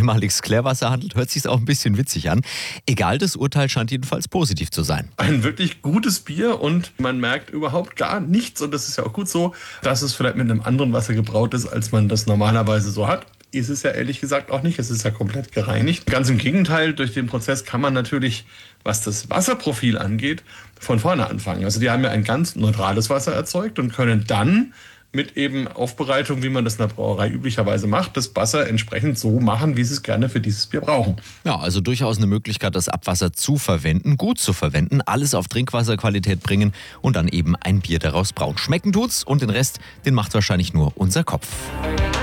ehemaliges Klärwasser handelt, hört sich auch ein bisschen witzig an. Egal, das Urteil scheint jedenfalls positiv zu sein. Ein wirklich gutes Bier und man merkt überhaupt gar nichts. Und das ist ja auch gut so, dass es vielleicht mit einem anderen Wasser gebraut ist, als man das normalerweise so hat. Ist es ja ehrlich gesagt auch nicht. Es ist ja komplett gereinigt. Ganz im Gegenteil, durch den Prozess kann man natürlich, was das Wasserprofil angeht, von vorne anfangen. Also die haben ja ein ganz neutrales Wasser erzeugt und können dann mit eben Aufbereitung, wie man das in der Brauerei üblicherweise macht, das Wasser entsprechend so machen, wie sie es gerne für dieses Bier brauchen. Ja, also durchaus eine Möglichkeit, das Abwasser zu verwenden, gut zu verwenden, alles auf Trinkwasserqualität bringen und dann eben ein Bier daraus brauen. Schmecken tut's und den Rest, den macht wahrscheinlich nur unser Kopf.